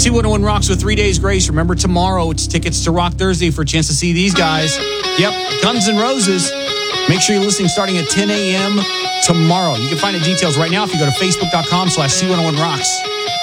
C101 Rocks with 3 Days Grace. Remember, tomorrow it's tickets to Rock Thursday for a chance to see these guys. Yep, Guns N' Roses. Make sure you're listening starting at 10 a.m. tomorrow. You can find the details right now if you go to facebook.com/C101 Rocks.